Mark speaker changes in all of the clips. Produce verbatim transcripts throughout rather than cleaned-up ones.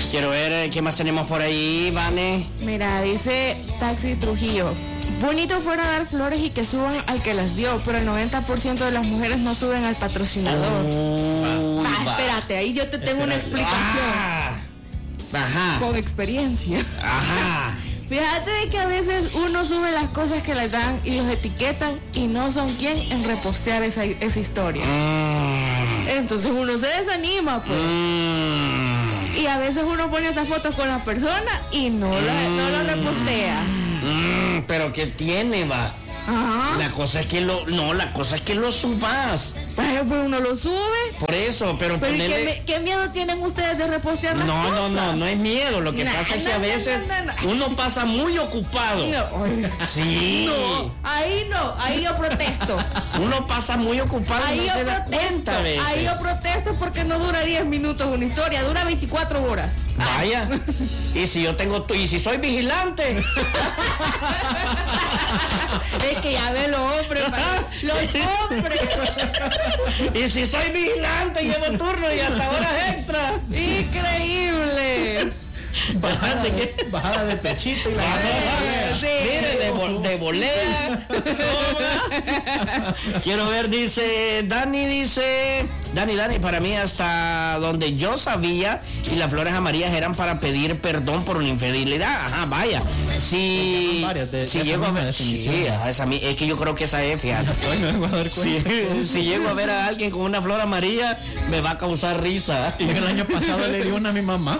Speaker 1: Quiero ver qué más tenemos por ahí, Vane.
Speaker 2: Mira, dice Taxis Trujillo. Bonito fuera dar flores y que suban al que las dio, pero el noventa por ciento de las mujeres no suben al patrocinador.
Speaker 1: Uy,
Speaker 2: ah,
Speaker 1: va.
Speaker 2: espérate, ahí yo te tengo una explicación.
Speaker 1: Ah, ajá.
Speaker 2: Con experiencia.
Speaker 1: Ajá.
Speaker 2: Fíjate de que a veces uno sube las cosas que le dan y los etiquetan y no son quien en repostear esa, esa historia.
Speaker 1: Mm.
Speaker 2: Entonces uno se desanima, pues.
Speaker 1: Mm.
Speaker 2: Y a veces uno pone esa foto con la persona y no la,
Speaker 1: mm.
Speaker 2: no la repostea.
Speaker 1: Mm, pero ¿qué tiene, vas?
Speaker 2: Ajá.
Speaker 1: La cosa es que lo... No, la cosa es que lo subas.
Speaker 2: Pero pues uno lo sube.
Speaker 1: Por eso, pero,
Speaker 2: Pero ¿y
Speaker 1: ponele...
Speaker 2: qué, qué miedo tienen ustedes de repostear las
Speaker 1: No,
Speaker 2: cosas?
Speaker 1: no, no, no es miedo. Lo que
Speaker 2: Nah,
Speaker 1: pasa es que
Speaker 2: no,
Speaker 1: a
Speaker 2: no,
Speaker 1: veces
Speaker 2: no, no, no.
Speaker 1: uno pasa muy ocupado.
Speaker 2: No, ay,
Speaker 1: Sí.
Speaker 2: no, ahí no, ahí yo protesto.
Speaker 1: Uno pasa muy ocupado y
Speaker 2: Ahí
Speaker 1: no
Speaker 2: yo
Speaker 1: se da
Speaker 2: protesto,
Speaker 1: cuenta a veces.
Speaker 2: ahí yo protesto porque no dura diez minutos una historia, dura veinticuatro horas.
Speaker 1: Vaya. Y si yo tengo tu, y si soy vigilante.
Speaker 2: Es que ya ve los hombres, pa- los hombres.
Speaker 1: Y si soy vigilante, llevo turno y hasta horas extras.
Speaker 2: Increíble.
Speaker 3: Bajada,
Speaker 1: Fíjate
Speaker 3: de,
Speaker 1: que-
Speaker 3: bajada de pechito y la
Speaker 1: Eh,
Speaker 2: Sí.
Speaker 1: Mire, de, vol- de volea. Toma. Quiero ver, dice Dani, dice Dani, Dani, para mí hasta donde yo sabía y las flores amarillas eran para pedir perdón por una infidelidad. Ajá, vaya. Si,
Speaker 3: varias de
Speaker 1: si
Speaker 3: esa
Speaker 1: llego a
Speaker 3: misma
Speaker 1: ver,
Speaker 3: definición.
Speaker 1: sí, ajá, esa mi- es que yo creo que esa es, fíjate.
Speaker 3: Hoy me vengo a dar
Speaker 1: Si,
Speaker 3: cuenta.
Speaker 1: si llego a ver a alguien con una flor amarilla, me va a causar risa.
Speaker 3: Y el año pasado le di una a mi mamá.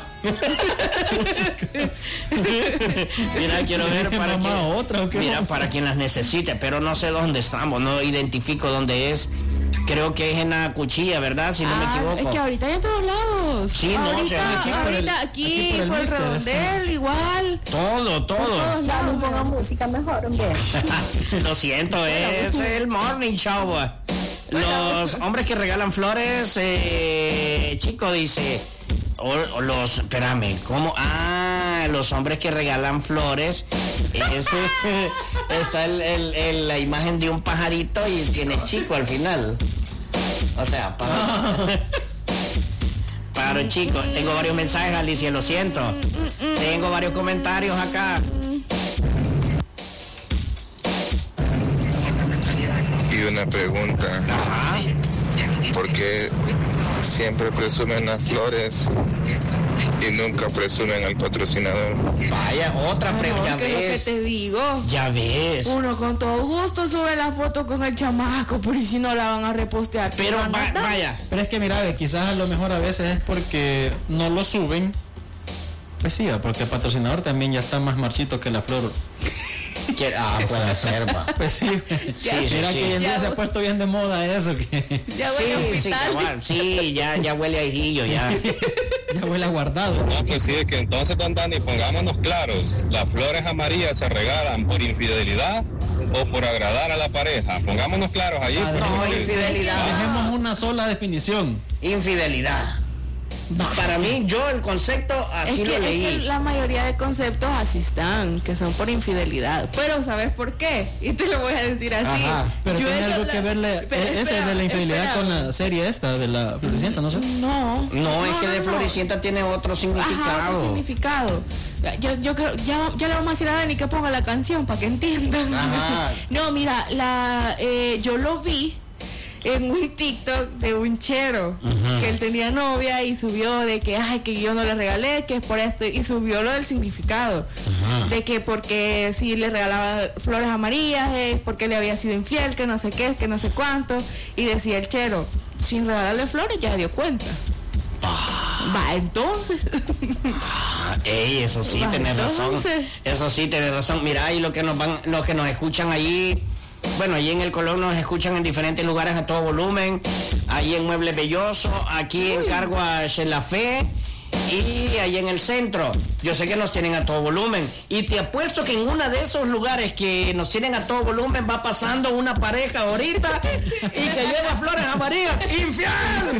Speaker 1: Mira, quiero ver
Speaker 3: ¿Dije
Speaker 1: para
Speaker 3: mamá
Speaker 1: quien,
Speaker 3: otra o qué?
Speaker 1: mira, para quien las necesite, pero no sé dónde estamos, no identifico dónde es. Creo que es en la cuchilla, ¿verdad? Si no me
Speaker 2: Ah,
Speaker 1: equivoco.
Speaker 2: es que ahorita hay en todos lados.
Speaker 1: Sí, no,
Speaker 2: ahorita,
Speaker 1: o sea,
Speaker 3: aquí por el-
Speaker 2: ahorita aquí,
Speaker 3: aquí por el
Speaker 2: por el
Speaker 3: Mister,
Speaker 2: redondel, igual.
Speaker 1: Todo,
Speaker 2: Por
Speaker 1: todo.
Speaker 2: todos
Speaker 4: Ya no
Speaker 2: lados.
Speaker 4: ponga música mejor, hombre.
Speaker 1: Lo siento, es el morning show. Los hombres que regalan flores, eh, chico dice, o, o los, espérame, ¿cómo? Ah, los hombres que regalan flores, ese, está el, el- el- la imagen de un pajarito y tiene chico al final. O sea, para... Para chico, tengo varios mensajes, Alicia, lo siento. Tengo varios comentarios acá.
Speaker 5: Y una pregunta,
Speaker 1: Ajá.
Speaker 5: ¿por qué siempre presumen las flores y nunca presumen al patrocinador?
Speaker 1: Vaya, otra
Speaker 2: No,
Speaker 1: pregunta, ya
Speaker 2: que es lo que
Speaker 1: ves.
Speaker 2: te digo.
Speaker 1: Ya ves.
Speaker 2: Uno con todo gusto sube la foto con el chamaco, por si no la van a repostear.
Speaker 1: Pero
Speaker 2: Van a
Speaker 1: va-
Speaker 2: dar.
Speaker 1: vaya.
Speaker 3: Pero es que mira, ve, quizás a lo mejor a veces es porque no lo suben. Pues sí, porque el patrocinador también ya está más marchito que la flor.
Speaker 1: Que- ah, puede ser, va.
Speaker 3: Pues sí.
Speaker 1: Sí, sí,
Speaker 3: Mira
Speaker 1: sí.
Speaker 3: que hoy en día
Speaker 2: Ya
Speaker 3: se ha
Speaker 2: voy.
Speaker 3: puesto bien de moda eso, que
Speaker 2: Ya voy a
Speaker 1: Sí, sí,
Speaker 2: hospital.
Speaker 1: cabal, sí, ya, ya huele a hijillo, ya.
Speaker 3: ya huele a guardado.
Speaker 6: No, pues sí, es que entonces, don Dani, pongámonos claros. ¿Las flores amarillas se regalan por infidelidad o por agradar a la pareja? Pongámonos claros allí.
Speaker 3: Ah,
Speaker 6: porque-
Speaker 1: No,
Speaker 6: porque-
Speaker 1: infidelidad.
Speaker 3: Dejemos una sola definición.
Speaker 1: Infidelidad. Para mí, yo el concepto
Speaker 2: Es
Speaker 1: así
Speaker 2: que,
Speaker 1: lo
Speaker 2: es que
Speaker 1: leí.
Speaker 2: la mayoría de conceptos así están, que son por infidelidad. Pero ¿sabes por qué? Y te lo voy a decir así.
Speaker 1: Ajá.
Speaker 3: Pero
Speaker 2: Yo
Speaker 3: tiene
Speaker 2: eso
Speaker 3: algo
Speaker 2: la-
Speaker 3: que verle,
Speaker 2: Espera,
Speaker 3: e- ese
Speaker 2: espera,
Speaker 3: de la infidelidad
Speaker 2: espera.
Speaker 3: con la serie esta de la Floricienta, no sé.
Speaker 2: No.
Speaker 1: No, es que de Floricienta tiene otro
Speaker 2: Ajá,
Speaker 1: significado.
Speaker 2: otro significado. Yo, yo creo, ya, ya le vamos a decir a Dani que ponga la canción para que entiendan.
Speaker 1: Ajá.
Speaker 2: No, mira, la, eh, yo lo vi en un TikTok de un chero que él tenía novia y subió de que ay que yo no le regalé, que es por esto, y subió lo del significado de que porque si le regalaba flores amarillas es porque le había sido infiel, que no sé qué, que no sé cuánto, y decía el chero, sin regalarle flores ya se dio cuenta. Va, entonces.
Speaker 1: Ah, ey, eso sí,
Speaker 2: Va,
Speaker 1: tenés razón.
Speaker 2: entonces.
Speaker 1: Eso sí, tenés razón. Mira, y lo que nos van, los que nos escuchan allí, bueno, allí en el Colón nos escuchan en diferentes lugares a todo volumen, allí en Muebles Belloso, aquí en Carguas en La Fe y allí en el centro. Yo sé que nos tienen a todo volumen y te apuesto que en uno de esos lugares que nos tienen a todo volumen va pasando una pareja ahorita y que lleva flores amarillas. ¡Infiel!